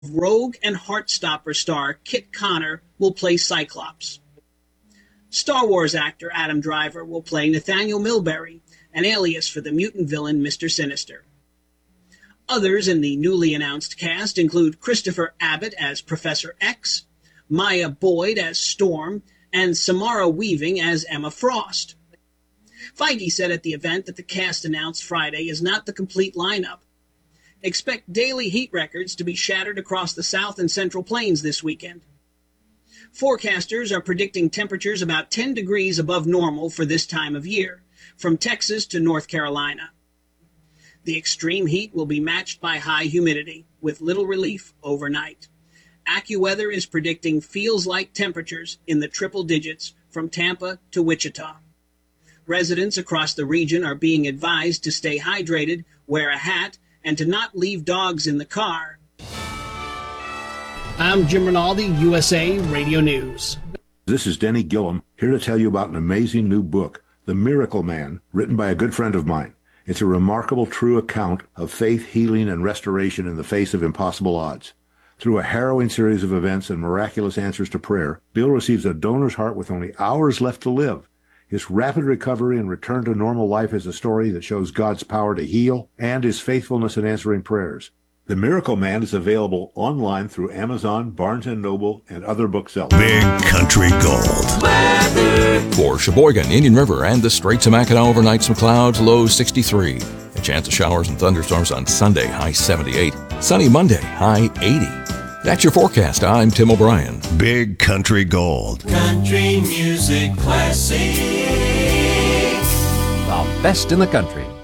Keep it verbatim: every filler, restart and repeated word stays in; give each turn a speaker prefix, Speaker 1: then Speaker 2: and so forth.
Speaker 1: Rogue and Heartstopper star Kit Connor will play Cyclops. Star Wars actor Adam Driver will play Nathaniel Milbury, an alias for the mutant villain Mister Sinister. Others in the newly announced cast include Christopher Abbott as Professor X, Maya Boyd as Storm, and Samara Weaving as Emma Frost. Feige said at the event that the cast announced Friday is not the complete lineup. Expect daily heat records to be shattered across the South and Central Plains this weekend. Forecasters are predicting temperatures about ten degrees above normal for this time of year, from Texas to North Carolina. The extreme heat will be matched by high humidity, with little relief overnight. AccuWeather is predicting feels-like temperatures in the triple digits from Tampa to Wichita. Residents across the region are being advised to stay hydrated, wear a hat, and to not leave dogs in the car. I'm Jim Rinaldi, U S A Radio News.
Speaker 2: This is Denny Gillum, here to tell you about an amazing new book, The Miracle Man, written by a good friend of mine. It's a remarkable, true account of faith, healing, and restoration in the face of impossible odds. Through a harrowing series of events and miraculous answers to prayer, Bill receives a donor's heart with only hours left to live. His rapid recovery and return to normal life is a story that shows God's power to heal and his faithfulness in answering prayers. The Miracle Man is available online through Amazon, Barnes and Noble, and other booksellers.
Speaker 3: Big Country Gold. Weather. For Sheboygan, Indian River, and the Straits of Mackinac, overnight some clouds, low sixty-three. A chance of showers and thunderstorms on Sunday, high seventy-eight. Sunny Monday, high eighty. That's your forecast. I'm Tim O'Brien.
Speaker 4: Big Country Gold.
Speaker 5: Country music classic.
Speaker 6: The best in the country.